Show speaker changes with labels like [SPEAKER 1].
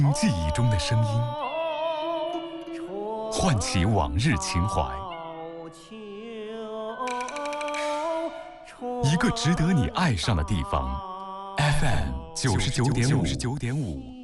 [SPEAKER 1] 记忆中的声音，唤起往日情怀。一个值得你爱上的地方，FM 99.5。